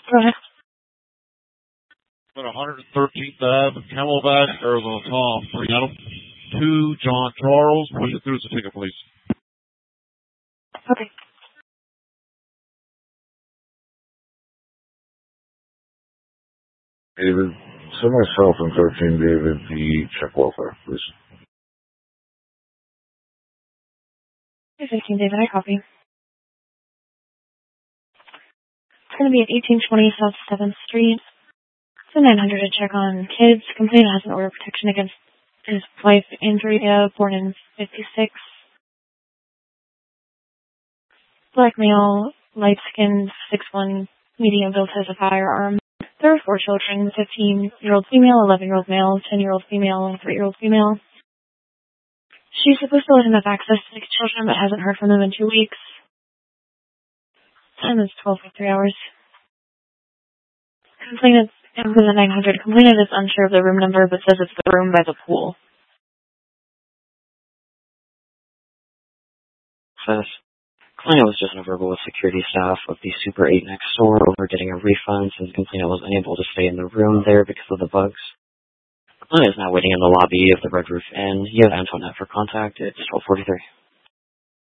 Go ahead. At 113th Ave, Camelback, Arizona. Tom, 3 Adam. 2 John Charles. Push it through the ticket, please. Okay. David, send myself and 13 David the check welfare, please. 15 David, I copy. It's going to be at 1820 South 7th Street. It's a 900 to check on kids. Complainant has an order of protection against his wife, Andrea, born in 56. Black male, light-skinned, 6'1", medium build, has a firearm. There are 4 children, 15-year-old female, 11-year-old male, 10-year-old female, and 3-year-old female. She's supposed to let him have access to the children, but hasn't heard from them in 2 weeks. Time is 12:03 hours. Complainant, and for the 900, complainant is unsure of the room number, but says it's the room by the pool. Says, complainant was just in a verbal with security staff of the Super 8 next door over getting a refund since complainant was unable to stay in the room there because of the bugs. Complainant is now waiting in the lobby of the Red Roof Inn. You have Antoinette for contact. It's 12:43.